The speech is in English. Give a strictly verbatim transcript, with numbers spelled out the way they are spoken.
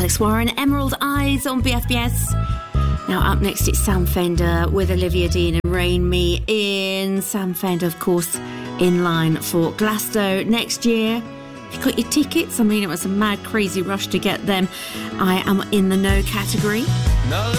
Alex Warren, Emerald Eyes on B F B S. Now up next it's Sam Fender with Olivia Dean and Rain Me In. Sam Fender, of course, in line for Glasgow next year. If you got your tickets, I mean, it was a mad, crazy rush to get them. I am in the no category. No.